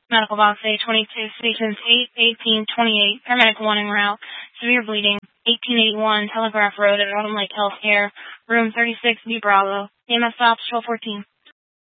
Medical box A22, stations 8, 18, 28, paramedic 1 en route, severe bleeding, 1881 Telegraph Road at Autumn Lake Healthcare, room 36B Bravo, EMS stops 1214.